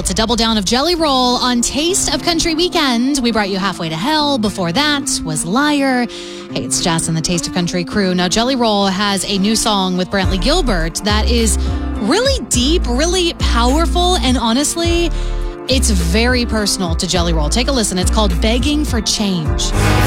It's a double down of Jelly Roll on Taste of Country Weekend. We brought you Halfway to Hell. Before that was Liar. Hey, it's Jess and the Taste of Country crew. Now, Jelly Roll has a new song with Brantley Gilbert that is really deep, really powerful, and honestly, it's very personal to Jelly Roll. Take a listen. It's called Begging for Change.